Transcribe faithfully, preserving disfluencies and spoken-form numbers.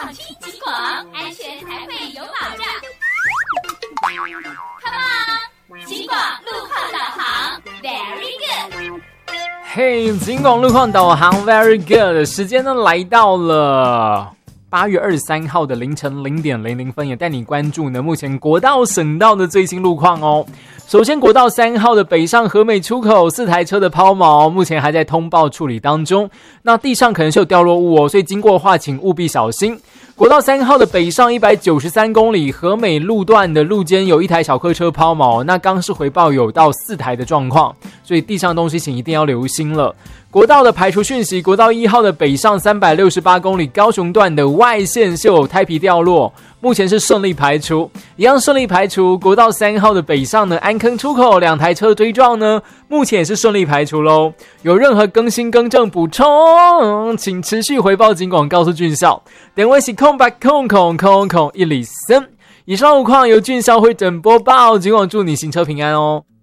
放轻警广，安全才会有保障。Come on， 警广路况导航 ，Very good。 嘿，警广路况导航 Very good， 时间呢来到了八月二十三号的凌晨零点零零分，也带你关注呢目前国道、省道的最新路况哦。首先，国道三号的北上和美出口四台车的抛锚，目前还在通报处理当中。那地上可能是有掉落物哦，所以经过的话请务必小心。国道三号的北上一百九十三公里和美路段的路肩有一台小客车抛锚，那刚是回报有到四台的状况，所以地上的东西请一定要留心了。国道的排除讯息，国道一号的北上三百六十八公里高雄段的外线是有胎皮掉落，目前是顺利排除，一样顺利排除。国道三号的北上呢，安坑出口两台车追撞呢，目前也是顺利排除咯。有任何更新更正补充，请持续回报警广告诉俊校。电话是空白空空空空一里森。以上路况由俊校会诊播报，警广祝你行车平安哦。